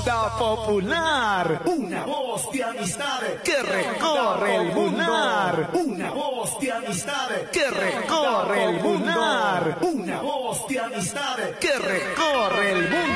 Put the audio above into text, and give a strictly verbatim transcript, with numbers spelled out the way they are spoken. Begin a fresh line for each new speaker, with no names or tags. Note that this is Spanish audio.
Onda Popular, una voz de amistad que recorre el mundo. Una voz de amistad que recorre el mundo. Una voz de amistad que recorre el mundo.